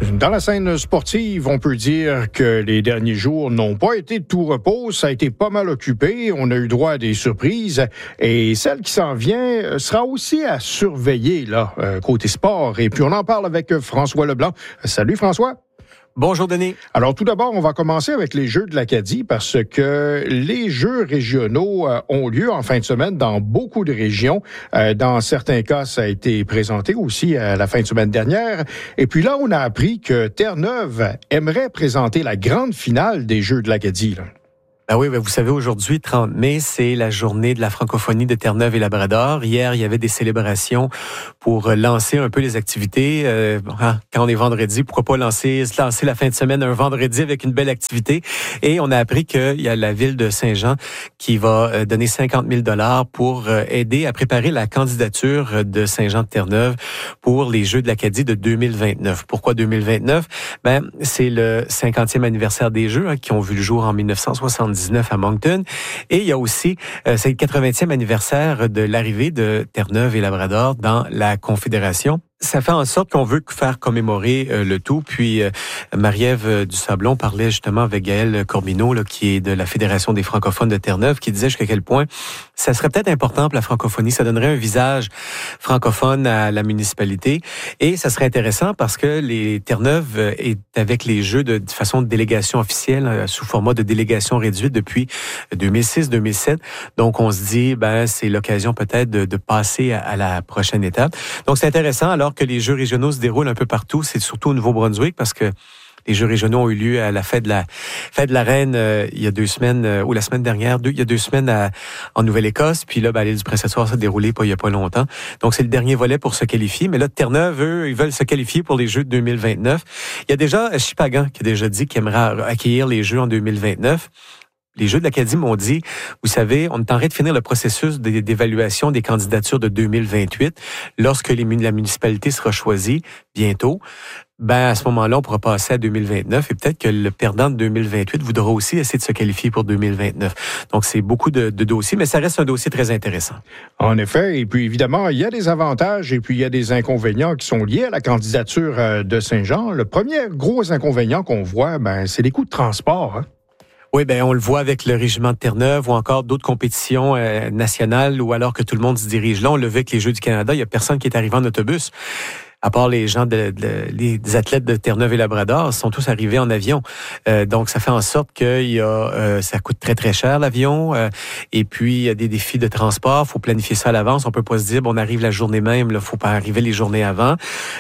Dans la scène sportive, on peut dire que les derniers jours n'ont pas été de tout repos. Ça a été pas mal occupé. On a eu droit à des surprises. Et celle qui s'en vient sera aussi à surveiller, là, côté sport. Et puis, on en parle avec François Leblanc. Salut, François. Bonjour, Denis. Alors, tout d'abord, on va commencer avec les Jeux de l'Acadie parce que les Jeux régionaux ont lieu en fin de semaine dans beaucoup de régions. Dans certains cas, ça a été présenté aussi à la fin de semaine dernière. Et puis là, on a appris que Terre-Neuve aimerait présenter la grande finale des Jeux de l'Acadie, là. Ben oui, vous savez, aujourd'hui, 30 mai, c'est la journée de la francophonie de Terre-Neuve et Labrador. Hier, il y avait des célébrations pour lancer un peu les activités. Quand on est vendredi, pourquoi pas lancer la fin de semaine un vendredi avec une belle activité. Et on a appris qu'il y a la ville de Saint-Jean qui va donner 50 000 $ pour aider à préparer la candidature de Saint-Jean de Terre-Neuve pour les Jeux de l'Acadie de 2029. Pourquoi 2029? Ben, c'est le 50e anniversaire des Jeux qui ont vu le jour en 1979 à Moncton. Et il y a aussi, c'est le 80e anniversaire de l'arrivée de Terre-Neuve et Labrador dans la Confédération. Ça fait en sorte qu'on veut faire commémorer le tout. Puis Marie-Ève Dusablon parlait justement avec Gaël Corbineau, là, qui est de la Fédération des francophones de Terre-Neuve, qui disait jusqu'à quel point ça serait peut-être important pour la francophonie. Ça donnerait un visage francophone à la municipalité. Et ça serait intéressant parce que les Terre-Neuve est avec les Jeux de façon de délégation officielle, sous format de délégation réduite depuis 2006-2007. Donc on se dit, c'est l'occasion peut-être de passer à la prochaine étape. Donc c'est intéressant, alors que les Jeux régionaux se déroulent un peu partout. C'est surtout au Nouveau-Brunswick parce que les Jeux régionaux ont eu lieu à la fête de la Reine il y a 2 semaines, ou la semaine dernière, il y a 2 semaines en Nouvelle-Écosse. Puis là, l'île du Prince-Édouard s'est déroulée il y a pas longtemps. Donc, c'est le dernier volet pour se qualifier. Mais là, Terre-Neuve, eux, ils veulent se qualifier pour les Jeux de 2029. Il y a déjà Shippagan qui a déjà dit qu'il aimerait accueillir les Jeux en 2029. Les Jeux de l'Acadie m'ont dit, vous savez, on est en train de finir le processus d'évaluation des candidatures de 2028. Lorsque la municipalité sera choisie bientôt, à ce moment-là, on pourra passer à 2029 et peut-être que le perdant de 2028 voudra aussi essayer de se qualifier pour 2029. Donc, c'est beaucoup de dossiers, mais ça reste un dossier très intéressant. En effet, et puis évidemment, il y a des avantages et puis il y a des inconvénients qui sont liés à la candidature de Saint-Jean. Le premier gros inconvénient qu'on voit, c'est les coûts de transport, hein? Oui, on le voit avec le régiment de Terre-Neuve ou encore d'autres compétitions nationales ou alors que tout le monde se dirige là. On le voit avec les Jeux du Canada, il y a personne qui est arrivé en autobus. À part les gens les athlètes de Terre-Neuve et Labrador, sont tous arrivés en avion. Donc, ça fait en sorte que ça coûte très, très cher, l'avion. Et puis, il y a des défis de transport. Faut planifier ça à l'avance. On peut pas se dire, on arrive la journée même. Il faut pas arriver les journées avant.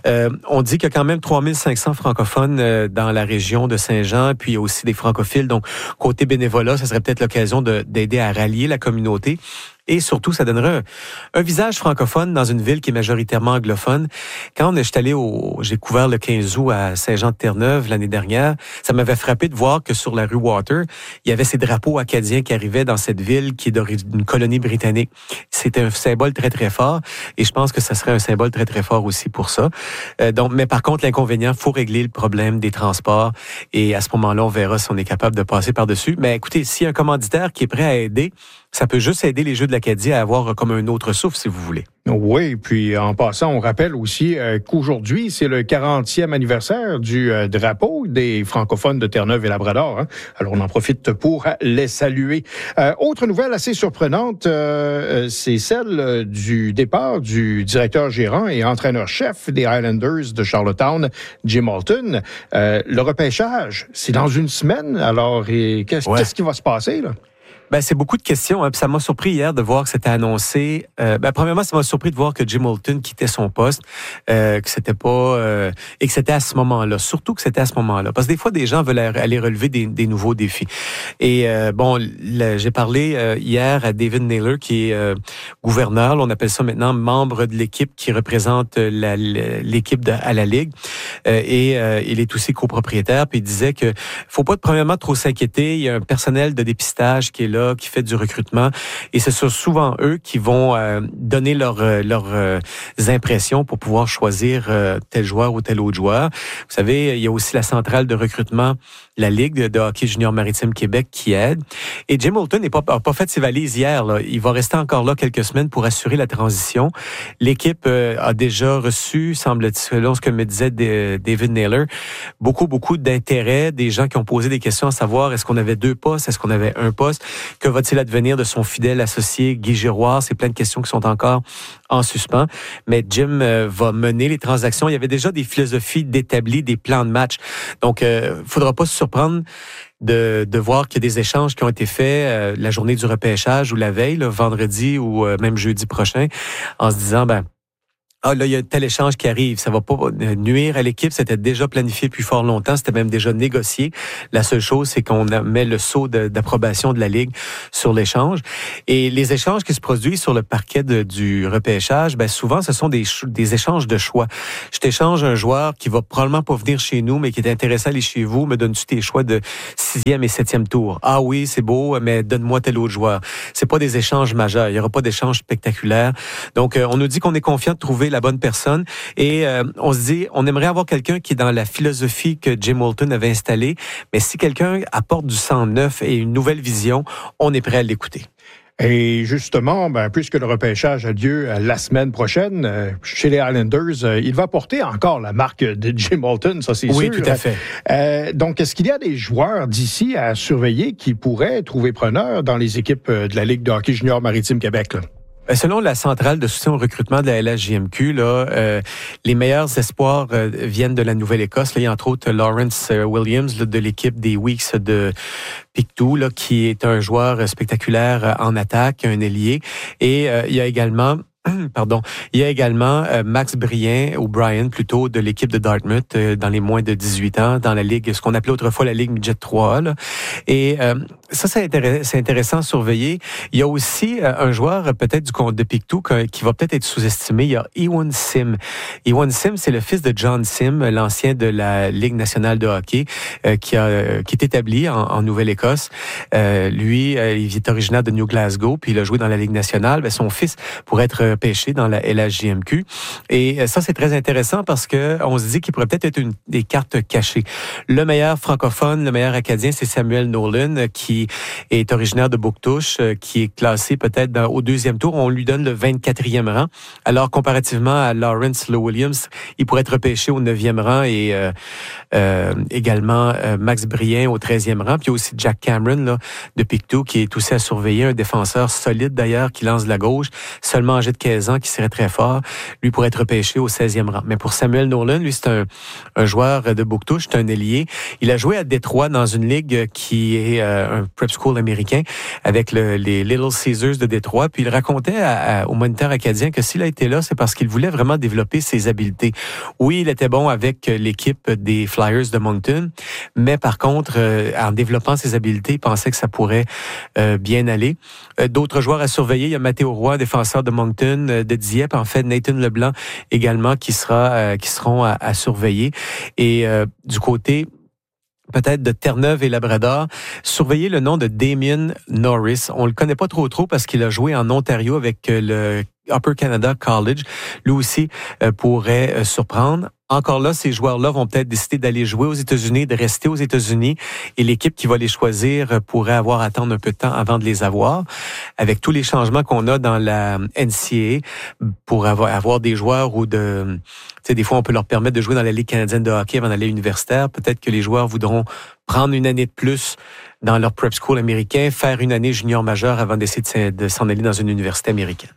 On dit qu'il y a quand même 3500 francophones dans la région de Saint-Jean. Puis, il y a aussi des francophiles. Donc, côté bénévolat, ça serait peut-être l'occasion d'aider à rallier la communauté. Et surtout, ça donnerait un visage francophone dans une ville qui est majoritairement anglophone. Quand j'ai couvert le 15 août à Saint-Jean-de-Terre-Neuve l'année dernière, ça m'avait frappé de voir que sur la rue Water, il y avait ces drapeaux acadiens qui arrivaient dans cette ville qui est d'une colonie britannique. C'était un symbole très, très fort et je pense que ça serait un symbole très, très fort aussi pour ça. Mais par contre, l'inconvénient, faut régler le problème des transports et à ce moment-là, on verra si on est capable de passer par-dessus. Mais écoutez, s'il y a un commanditaire qui est prêt à aider, ça peut juste aider les Jeux de l'Acadie à avoir comme un autre souffle, si vous voulez. Oui, puis en passant, on rappelle aussi qu'aujourd'hui, c'est le 40e anniversaire du drapeau des francophones de Terre-Neuve et Labrador, hein? Alors, on en profite pour les saluer. Autre nouvelle assez surprenante, c'est celle du départ du directeur gérant et entraîneur-chef des Highlanders de Charlottetown, Jim Alton. Le repêchage, c'est dans une semaine. Alors, qu'est-ce qui va se passer, là? C'est beaucoup de questions. Hein. Puis ça m'a surpris hier de voir que c'était annoncé. Premièrement, ça m'a surpris de voir que Jim Alton quittait son poste, que c'était pas et que c'était à ce moment-là. Surtout que c'était à ce moment-là, parce que des fois, des gens veulent aller relever des nouveaux défis. Et j'ai parlé hier à David Naylor, qui est gouverneur. Là, on appelle ça maintenant membre de l'équipe qui représente l'équipe à la Ligue. Et il est aussi copropriétaire. Puis il disait que faut pas premièrement trop s'inquiéter. Il y a un personnel de dépistage qui est là, qui fait du recrutement. Et c'est souvent eux qui vont donner leurs impressions pour pouvoir choisir tel joueur ou tel autre joueur. Vous savez, il y a aussi la centrale de recrutement, la Ligue de hockey junior maritime Québec qui aide. Et Jim Alton n'a pas fait ses valises hier, là. Il va rester encore là quelques semaines pour assurer la transition. L'équipe a déjà reçu, semble-t-il, selon ce que me disait David Naylor. Beaucoup d'intérêt, des gens qui ont posé des questions à savoir est-ce qu'on avait 2 postes, est-ce qu'on avait un poste, que va-t-il advenir de son fidèle associé Guy Giroir? C'est plein de questions qui sont encore en suspens. Mais Jim va mener les transactions. Il y avait déjà des philosophies d'établir des plans de match. Donc, faudra pas se surprendre de voir qu'il y a des échanges qui ont été faits la journée du repêchage ou la veille, là, vendredi ou même jeudi prochain, en se disant, là, il y a tel échange qui arrive. Ça va pas nuire à l'équipe. C'était déjà planifié depuis fort longtemps. C'était même déjà négocié. La seule chose, c'est qu'on met le sceau d'approbation de la Ligue sur l'échange. Et les échanges qui se produisent sur le parquet du repêchage, souvent, ce sont des échanges de choix. Je t'échange un joueur qui va probablement pas venir chez nous, mais qui est intéressé à aller chez vous. Me donnes-tu tes choix de 6e et 7e tour? Ah oui, c'est beau, mais donne-moi tel autre joueur. C'est pas des échanges majeurs. Il y aura pas d'échanges spectaculaires. Donc, on nous dit qu'on est confiant de trouver la bonne personne et on se dit, on aimerait avoir quelqu'un qui est dans la philosophie que Jim Walton avait installée, mais si quelqu'un apporte du sang neuf et une nouvelle vision, on est prêt à l'écouter. Et justement, puisque le repêchage a lieu la semaine prochaine, chez les Islanders, il va porter encore la marque de Jim Walton, ça c'est sûr. Oui, tout à fait. Donc, est-ce qu'il y a des joueurs d'ici à surveiller qui pourraient trouver preneur dans les équipes de la Ligue de hockey junior Maritime Québec, là? Selon la centrale de soutien au recrutement de la LHJMQ, les meilleurs espoirs viennent de la Nouvelle-Écosse. Là, il y a entre autres Lawrence Williams de l'équipe des Weeks de Pictou, qui est un joueur spectaculaire en attaque, un ailier. Et il y a également Max Brian plutôt, de l'équipe de Dartmouth, dans les moins de 18 ans, dans la Ligue, ce qu'on appelait autrefois la Ligue Midget 3. Là. Et ça, c'est intéressant à surveiller. Il y a aussi un joueur, peut-être du compte de Pictou, qui va peut-être être sous-estimé. Il y a Ewan Sim. Ewan Sim, c'est le fils de John Sim, l'ancien de la Ligue nationale de hockey, qui est établi en Nouvelle-Écosse. Lui, il est originaire de New Glasgow, puis il a joué dans la Ligue nationale. Son fils pourrait être pêché dans la LHJMQ. Et ça, c'est très intéressant parce que on se dit qu'il pourrait peut-être être une des cartes cachées. Le meilleur francophone, le meilleur acadien, c'est Samuel Nolan, qui est originaire de Bouctouche, qui est classé peut-être au 2e tour. On lui donne le 24e rang. Alors, comparativement à Lawrence Williams, il pourrait être repêché au 9e rang et également Max Brian au 13e rang. Puis il y a aussi Jack Cameron de Pictou, qui est aussi à surveiller, un défenseur solide d'ailleurs, qui lance de la gauche, seulement âgé de 15 ans, qui serait très fort. Lui pourrait être repêché au 16e rang. Mais pour Samuel Nolan, lui, c'est un joueur de Bouctouche, c'est un ailier. Il a joué à Détroit dans une ligue qui est un prep school américain avec les Little Caesars de Détroit. Puis il racontait au Moniteur acadien que s'il a été là, c'est parce qu'il voulait vraiment développer ses habiletés. Oui, il était bon avec l'équipe des Flyers de Moncton, mais par contre, en développant ses habiletés, il pensait que ça pourrait bien aller. D'autres joueurs à surveiller, il y a Mathéo Roy, défenseur de Moncton, de Dieppe, en fait, Nathan Leblanc également qui seront à surveiller. Et du côté peut-être de Terre-Neuve et Labrador, surveillez le nom de Damien Norris. On le connaît pas trop parce qu'il a joué en Ontario avec le Upper Canada College. Lui aussi pourrait surprendre. Encore là, ces joueurs-là vont peut-être décider d'aller jouer aux États-Unis, de rester aux États-Unis, et l'équipe qui va les choisir pourrait avoir à attendre un peu de temps avant de les avoir. Avec tous les changements qu'on a dans la NCAA, pour avoir des joueurs ou des fois on peut leur permettre de jouer dans la Ligue canadienne de hockey avant d'aller universitaire. Peut-être que les joueurs voudront prendre une année de plus dans leur prep school américain, faire une année junior majeure avant d'essayer de s'en aller dans une université américaine.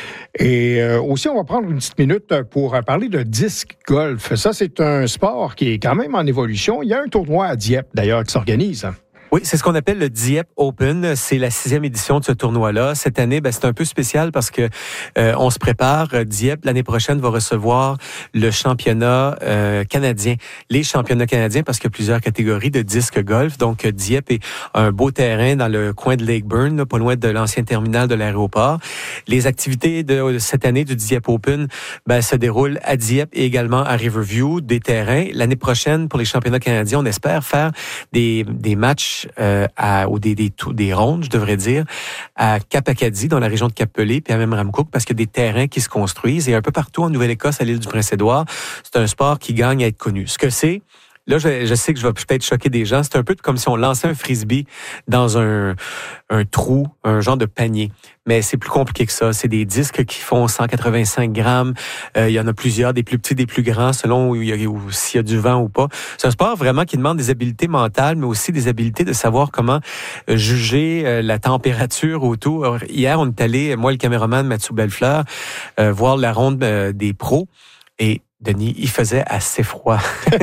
Et aussi, on va prendre une petite minute pour parler de disc golf. Ça, c'est un sport qui est quand même en évolution. Il y a un tournoi à Dieppe, d'ailleurs, qui s'organise. Oui, c'est ce qu'on appelle le Dieppe Open. C'est la 6e édition de ce tournoi-là. Cette année, c'est un peu spécial parce que on se prépare. Dieppe, l'année prochaine, va recevoir le championnat canadien. Les championnats canadiens, parce qu'il y a plusieurs catégories de disque golf. Donc, Dieppe est un beau terrain dans le coin de Lakeburn, pas loin de l'ancien terminal de l'aéroport. Les activités de cette année du Dieppe Open se déroulent à Dieppe et également à Riverview, des terrains. L'année prochaine, pour les championnats canadiens, on espère faire des matchs ou des rondes, je devrais dire, à Cap-Acadie, dans la région de Cap-Pelé, puis à même Ramcook, parce qu'il y a des terrains qui se construisent. Et un peu partout en Nouvelle-Écosse, à l'île du Prince-Édouard, c'est un sport qui gagne à être connu. Ce que c'est, Là, je sais que je vais peut-être choquer des gens. C'est un peu comme si on lançait un frisbee dans un trou, un genre de panier. Mais c'est plus compliqué que ça. C'est des disques qui font 185 grammes. Il y en a plusieurs, des plus petits, des plus grands, selon s'il y a du vent ou pas. C'est un sport vraiment qui demande des habiletés mentales, mais aussi des habiletés de savoir comment juger la température autour. Hier, on est allé, moi, le caméraman Mathieu Bellefleur, voir la ronde des pros. Et Denis, il faisait assez froid.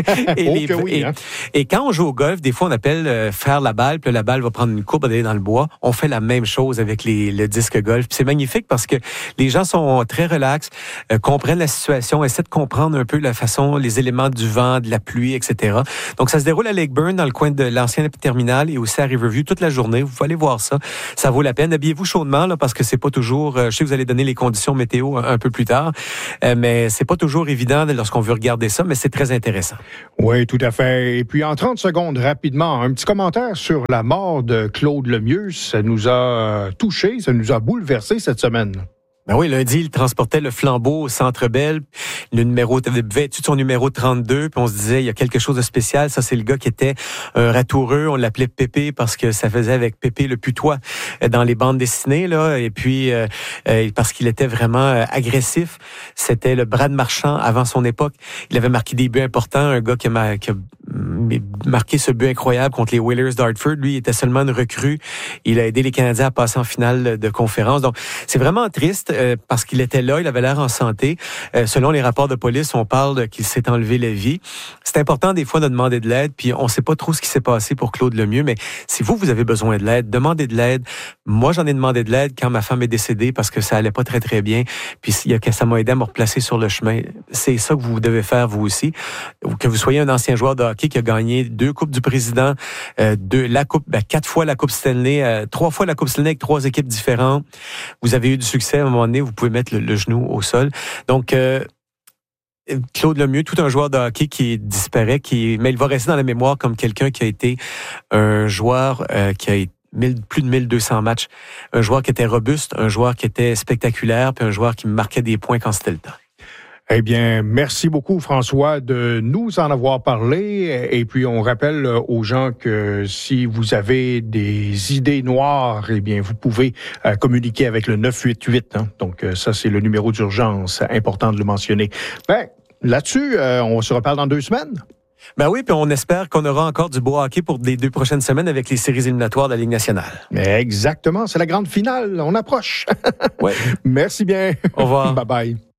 Et quand on joue au golf, des fois, on appelle faire la balle, puis la balle va prendre une courbe, aller dans le bois. On fait la même chose avec le disque golf. Puis c'est magnifique parce que les gens sont très relax, comprennent la situation, essaient de comprendre un peu la façon, les éléments du vent, de la pluie, etc. Donc, ça se déroule à Lake Burn, dans le coin de l'ancienne terminale, et aussi à Riverview toute la journée. Vous pouvez aller voir ça. Ça vaut la peine. Habillez-vous chaudement, là, parce que c'est pas toujours, je sais que vous allez donner les conditions météo un peu plus tard, mais c'est pas toujours évident lorsqu'on veut regarder ça, mais c'est très intéressant. Oui, tout à fait. Et puis, en 30 secondes, rapidement, un petit commentaire sur la mort de Claude Lemieux. Ça nous a touchés, ça nous a bouleversés cette semaine. Ben oui, lundi, il transportait le flambeau au Centre Bell. Le numéro avait vêtu de son numéro 32, puis on se disait, il y a quelque chose de spécial. Ça, c'est le gars qui était un ratoureux. On l'appelait Pépé parce que ça faisait avec Pépé le putois dans les bandes dessinées, là. Et puis, parce qu'il était vraiment agressif. C'était le Brad Marchand avant son époque. Il avait marqué des buts importants. Un gars qui a marqué ce but incroyable contre les Whalers d'Hartford. Lui, il était seulement une recrue. Il a aidé les Canadiens à passer en finale de conférence. Donc, c'est vraiment triste parce qu'il était là, il avait l'air en santé. Selon les rapports de police, on parle qu'il s'est enlevé la vie. C'est important des fois de demander de l'aide, puis on ne sait pas trop ce qui s'est passé pour Claude Lemieux, mais si vous avez besoin de l'aide, demandez de l'aide. Moi, j'en ai demandé de l'aide quand ma femme est décédée parce que ça allait pas très, très bien. Puis ça m'a aidé à me replacer sur le chemin. C'est ça que vous devez faire, vous aussi. Que vous soyez un ancien joueur de hockey qui a gagné 2 Coupes du Président, 4 fois la Coupe Stanley, 3 fois la Coupe Stanley avec 3 équipes différentes. Vous avez eu du succès à un moment donné, vous pouvez mettre le genou au sol. Donc, Claude Lemieux, tout un joueur de hockey qui disparaît, mais il va rester dans la mémoire comme quelqu'un qui a été un joueur qui a plus de 1200 matchs. Un joueur qui était robuste, un joueur qui était spectaculaire, puis un joueur qui marquait des points quand c'était le temps. Eh bien, merci beaucoup, François, de nous en avoir parlé. Et puis, on rappelle aux gens que si vous avez des idées noires, eh bien, vous pouvez communiquer avec le 988. Hein. Donc, ça, c'est le numéro d'urgence. Important de le mentionner. Ben, là-dessus, on se reparle dans 2 semaines. Ben oui, puis on espère qu'on aura encore du beau hockey pour les 2 prochaines semaines avec les séries éliminatoires de la Ligue nationale. Exactement, c'est la grande finale. On approche. Ouais. Merci bien. Au revoir. Bye-bye.